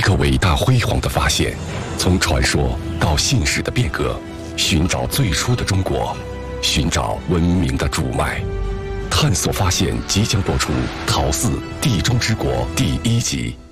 个伟大辉煌的发现，从传说到现实的变革，寻找最初的中国，寻找文明的主脉，探索发现即将播出《陶寺地中之国》第1集。